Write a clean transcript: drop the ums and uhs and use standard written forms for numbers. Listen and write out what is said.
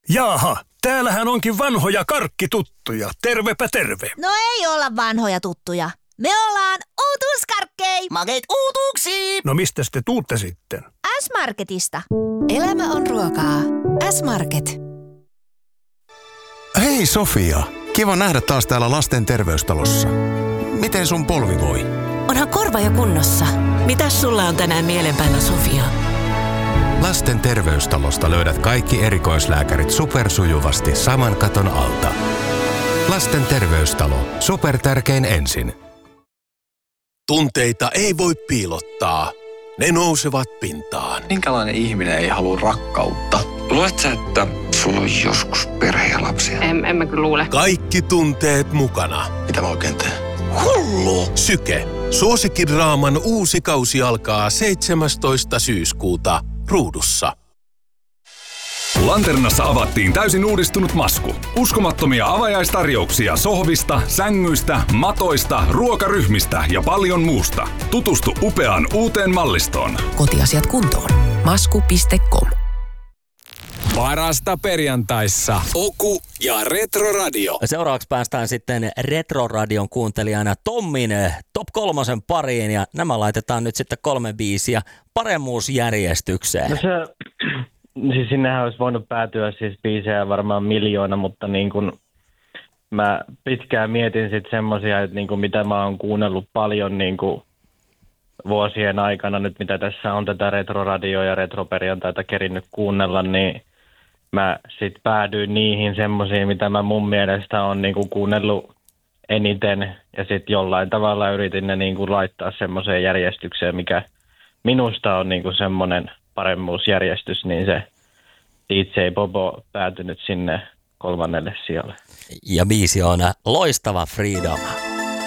Jaaha, täällähän onkin vanhoja karkkituttuja. Tervepä terve. No ei olla vanhoja tuttuja. Me ollaan uutuuskarkkei. Makeet uutuuksiin. No mistä te tuutte sitten? S-Marketista. Elämä on ruokaa. S-Market. Hei Sofia, kiva nähdä taas täällä lasten terveystalossa. Miten sun polvi voi? Onhan korva jo kunnossa. Mitäs sulla on tänään mielenpäällä, Sofia? Lasten terveystalosta löydät kaikki erikoislääkärit supersujuvasti saman katon alta. Lasten terveystalo. Supertärkein ensin. Tunteita ei voi piilottaa. Ne nousevat pintaan. Minkälainen ihminen ei halua rakkautta? Luuletko sä, että sulla on joskus perhe ja lapsia? En mä kyllä luule. Kaikki tunteet mukana. Mitä mä oikein teen? Hullu! Syke. Suosikkidraaman uusi kausi alkaa 17. syyskuuta Ruudussa. Lanternassa avattiin täysin uudistunut Masku. Uskomattomia avajaistarjouksia sohvista, sängyistä, matoista, ruokaryhmistä ja paljon muusta. Tutustu upeaan uuteen mallistoon. Kotiasiat kuntoon. Masku.com. Parasta perjantaissa. Oku ja Retroradio. Seuraavaksi päästään sitten Retroradion kuuntelijana Tommin Top 3 pariin ja nämä laitetaan nyt sitten 3 biisiä paremmuusjärjestykseen. No siis sinnehän olisi voinut päätyä siis biisejä varmaan 1 000 000, mutta niin kuin mä pitkään mietin sitten semmosia, että niin kuin mitä mä oon kuunnellut paljon niin kuin vuosien aikana nyt, mitä tässä on tätä Retroradioa ja Retroperjantaita kerinnyt kuunnella, niin mä sitten päädyin niihin semmosiin, mitä mä mun mielestä on niin kuin kuunnellut eniten ja sitten jollain tavalla yritin ne niin kuin laittaa semmoiseen järjestykseen, mikä minusta on niin kuin semmoinen paremmuusjärjestys, niin se DJ Bobo päätynyt sinne 3. sijalle. Ja biisi on Loistava Freedom.